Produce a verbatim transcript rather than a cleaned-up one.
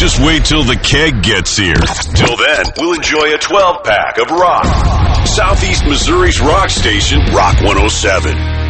Just wait till the keg gets here. Till then, we'll enjoy a twelve-pack of rock. Southeast Missouri's rock station, Rock one oh seven.